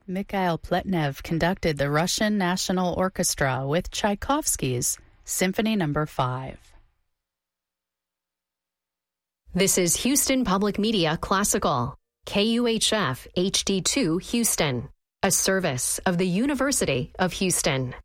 Mikhail Pletnev conducted the Russian National Orchestra with Tchaikovsky's Symphony No. 5. This is Houston Public Media Classical, KUHF HD2 Houston, a service of the University of Houston.